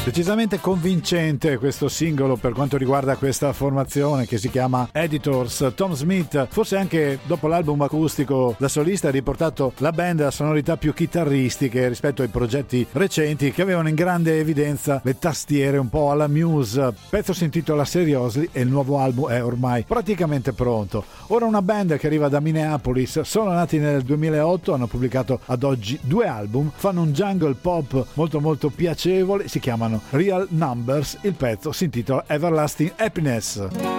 Decisamente convincente questo singolo per quanto riguarda questa formazione che si chiama Editors. Tom Smith, forse anche dopo l'album acustico da solista, ha riportato la band a sonorità più chitarristiche rispetto ai progetti recenti che avevano in grande evidenza le tastiere un po' alla Muse. Il pezzo si intitola Seriously e il nuovo album è ormai praticamente pronto. Ora una band che arriva da Minneapolis, sono nati nel 2008, hanno pubblicato ad oggi 2 album, fanno un jungle pop molto piacevole, si chiamano Real Numbers, il pezzo si intitola Everlasting Happiness.